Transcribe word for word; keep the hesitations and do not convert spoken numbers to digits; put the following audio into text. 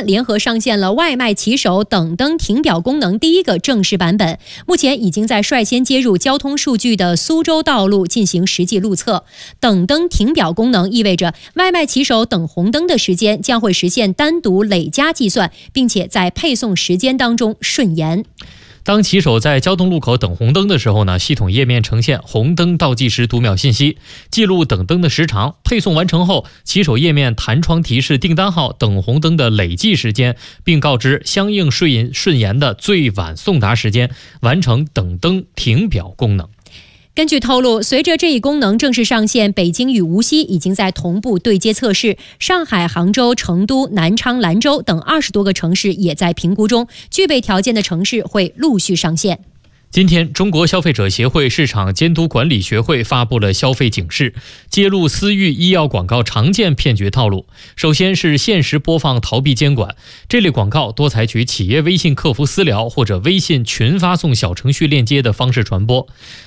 端联合上线了外卖骑手等灯停表功能第一个正式版本，目前已经在率先接入交通数据的苏州道路进行实际路测。等灯停表功能意味着外卖骑手等红灯的时间将会实现单独累加计算，并且在配送时间当中顺延。 当骑手在交通路口等红灯的时候呢，系统页面呈现红灯倒计时读秒信息，记录等灯的时长。配送完成后，骑手页面弹窗提示订单号等红灯的累计时间，并告知相应顺延顺延的最晚送达时间，完成等灯停表功能。 根据透露，随着这一功能正式上线，北京与无锡已经在同步对接测试，上海、杭州、成都、南昌、兰州等二十多个城市也在评估中，具备条件的城市会陆续上线。 今天，中国消费者协会市场监督管理学会发布了消费警示，揭露私域医药广告常见骗局套路。首先是限时播放逃避监管，这类广告多采取企业微信客服私聊或者微信群发送小程序链接的方式传播。